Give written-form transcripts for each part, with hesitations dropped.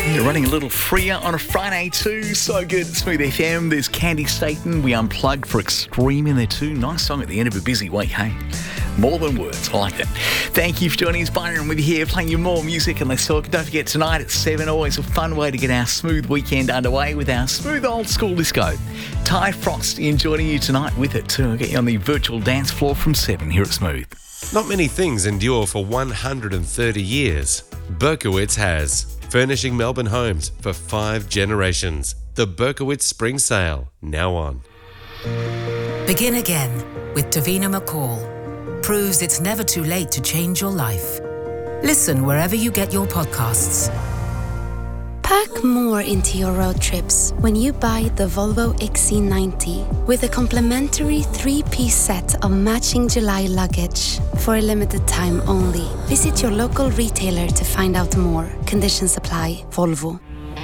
You're running a little freer on a Friday too. So good at Smooth FM. There's Candy Staten. We unplugged for Extreme in there too. Nice song at the end of a busy week, hey? More than words. I like that. Thank you for joining us. Byron with you here, playing you more music and let's talk. Don't forget tonight at 7, always a fun way to get our smooth weekend underway with our smooth old school disco. Ty Frost in joining you tonight with it too. I'll get you on the virtual dance floor from 7 here at Smooth. Not many things endure for 130 years. Berkowitz has. Furnishing Melbourne homes for 5 generations. The Berkowitz Spring Sale, now on. Begin again with Davina McCall. Proves it's never too late to change your life. Listen wherever you get your podcasts. Pack more into your road trips when you buy the Volvo XC90 with a complimentary 3-piece set of matching July luggage for a limited time only. Visit your local retailer to find out more. Conditions apply. Volvo.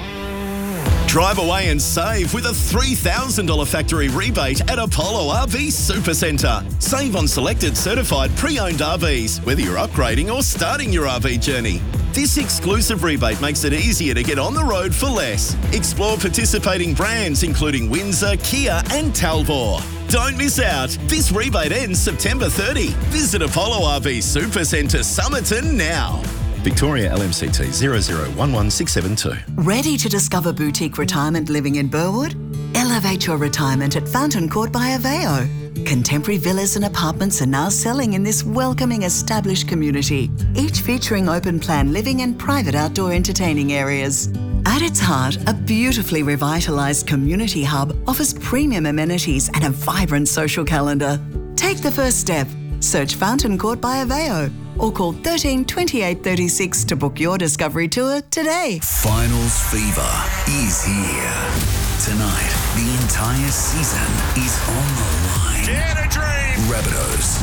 Drive away and save with a $3,000 factory rebate at Apollo RV Supercentre. Save on selected certified pre-owned RVs, whether you're upgrading or starting your RV journey. This exclusive rebate makes it easier to get on the road for less. Explore participating brands including Windsor, Kia and Talbot. Don't miss out. This rebate ends September 30. Visit Apollo RV Supercentre Somerton now. Victoria LMCT 0011672. Ready to discover boutique retirement living in Burwood? Elevate your retirement at Fountain Court by Aveo. Contemporary villas and apartments are now selling in this welcoming established community, each featuring open plan living and private outdoor entertaining areas. At its heart, a beautifully revitalised community hub offers premium amenities and a vibrant social calendar. Take the first step. Search Fountain Court by Aveo or call 13 28 36 to book your discovery tour today. Finals fever is here. Tonight, the entire season is on the line. Get a dream! Rabbitohs